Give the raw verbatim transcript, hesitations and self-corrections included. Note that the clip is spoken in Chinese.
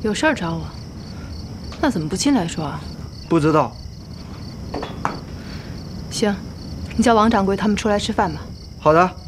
有事儿找我？那怎么不进来说啊？ 不知道。 行，你叫王掌柜他们出来吃饭吧。 好的。